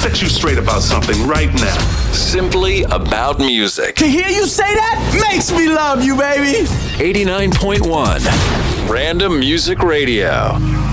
set you straight about something right now. Simply about music. To hear you say that makes me love you, baby. 89.1 Random Music Radio.